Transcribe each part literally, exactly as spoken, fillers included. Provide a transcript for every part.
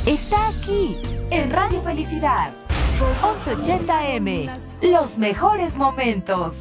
está aquí, en Radio Felicidad. once ochenta eme, los mejores momentos.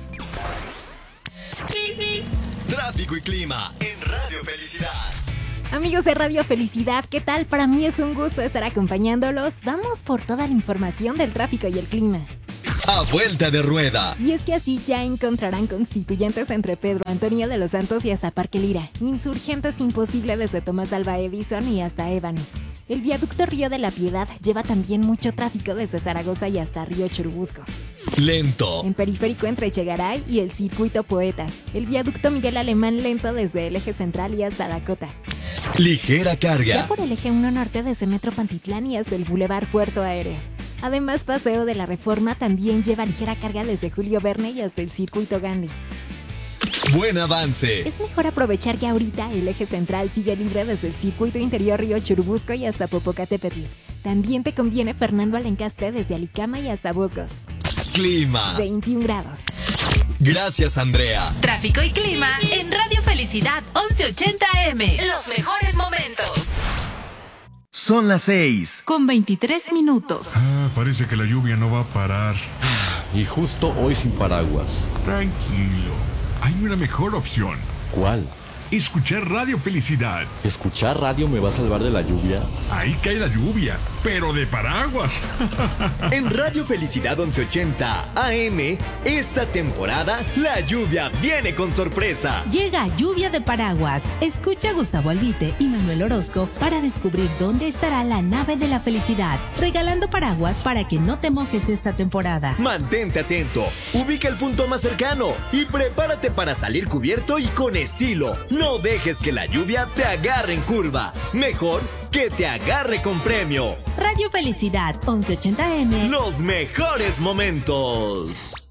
Tráfico y clima en Radio Felicidad. Amigos de Radio Felicidad, ¿qué tal? Para mí es un gusto estar acompañándolos. Vamos por toda la información del tráfico y el clima. A vuelta de rueda. Y es que así ya encontrarán constituyentes entre Pedro Antonio de los Santos y hasta Parque Lira. Insurgentes imposible desde Tomás Alva Edison y hasta Ébano. El viaducto Río de la Piedad lleva también mucho tráfico desde Zaragoza y hasta Río Churubusco. Lento. En periférico entre Chegaray y el circuito Poetas. El viaducto Miguel Alemán lento desde el eje central y hasta Dakota. Ligera carga. Ya por el eje uno norte desde Metro Pantitlán y hasta el Boulevard Puerto Aéreo. Además, Paseo de la Reforma también lleva ligera carga desde Julio Verne y hasta el circuito Gandhi. Buen avance. Es mejor aprovechar que ahorita el eje central sigue libre desde el circuito interior Río Churubusco y hasta Popocatépetl. También te conviene Fernando Alencastre desde Alicama y hasta Bosgos. Clima. veintiún grados. Gracias, Andrea. Tráfico y clima en Radio Felicidad once ochenta eme. Los mejores momentos. Son las seis. Con veintitrés minutos. Ah, parece que la lluvia no va a parar. Y justo hoy sin paraguas. Tranquilo. Hay una mejor opción. ¿Cuál? Escuchar Radio Felicidad. ¿Escuchar radio me va a salvar de la lluvia? Ahí cae la lluvia, pero de paraguas. En Radio Felicidad once ochenta A M, esta temporada, la lluvia viene con sorpresa. Llega Lluvia de Paraguas. Escucha a Gustavo Albite y Manuel Orozco para descubrir dónde estará la nave de la felicidad, regalando paraguas para que no te mojes esta temporada. Mantente atento, ubica el punto más cercano y prepárate para salir cubierto y con estilo. No dejes que la lluvia te agarre en curva. Mejor que te agarre con premio. Radio Felicidad once ochenta eme. Los mejores momentos.